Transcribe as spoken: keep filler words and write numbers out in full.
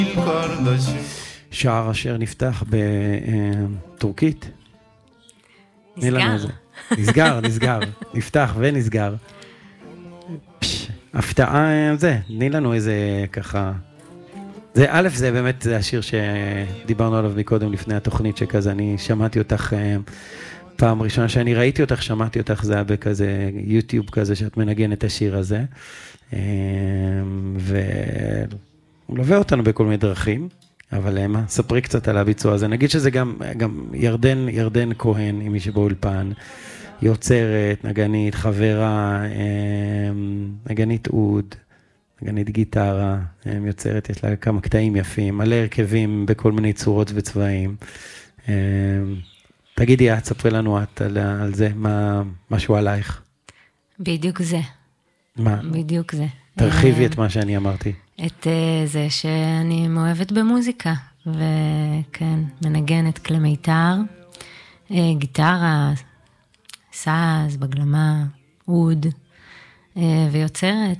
שער אשר נפתח בטורקית. נסגר. נסגר, נסגר. נפתח ונסגר. הפתעה זה, תני לנו איזה ככה... זה א', זה באמת, זה השיר שדיברנו עליו מקודם לפני התוכנית, שכזה אני שמעתי אותך פעם ראשונה שאני ראיתי אותך, שמעתי אותך, זה היה בכזה יוטיוב כזה שאת מנגן את השיר הזה. והוא לווה אותנו בכל מיני דרכים, אבל מה, ספרי קצת על הביצוע הזה. נגיד שזה גם, גם ירדן, ירדן כהן, עם מי שבאולפן, יוצרת, נגנית, חברה, נגנית אוד, נגנית גיטרה, יוצרת, יש לה כמה קטעים יפים, מלא הרכבים בכל מיני צורות וצבעים. תגידי, את ספרי לנו את על, על זה, מה, משהו עלייך. בדיוק זה. מה? בדיוק זה. תרחיבי את מה שאני אמרתי. את זה שאני מאוהבת במוזיקה, וכן, מנגנת כלי מיתר, גיטרה, סאז, בגלמה, אוד, ויוצרת,